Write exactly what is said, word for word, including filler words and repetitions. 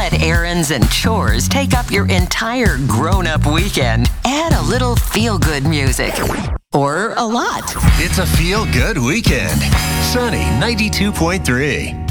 let errands and chores take up your entire grown-up weekend, add a little feel-good music. Or a lot. It's a feel-good weekend. Sunny ninety-two point three.